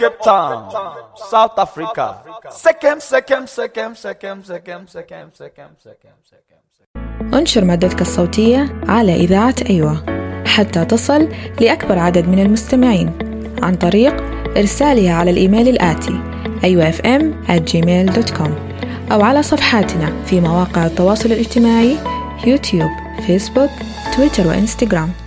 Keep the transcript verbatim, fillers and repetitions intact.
Cape Town, South Africa. Second, second, second, second, second, second, second, second, second. انشر مادتك الصوتية على إذاعة أيوة حتى تصل لأكبر عدد من المستمعين عن طريق إرسالها على الإيميل الآتي أيوة إف إم آت جيميل دوت كوم أو على صفحاتنا في مواقع التواصل الاجتماعي يوتيوب، فيسبوك، تويتر وإنستغرام.